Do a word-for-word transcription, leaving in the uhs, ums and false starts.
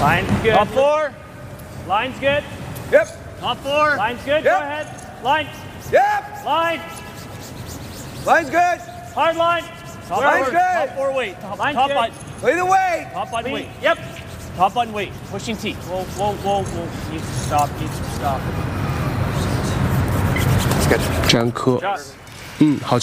Line's good. Top four. Line's good. Yep. Top four. Line's good. Yep. Go ahead. Line. Yep. Line. Line's good. Hard line. Top Line's four. good. Top four weight. Top, Line's top good. button. Lead the way. Top button Lead. weight. Yep. Top button weight. Pushing T. Whoa, whoa, whoa, whoa. Need to stop. Need to stop. 詹科， Just. 嗯，好球。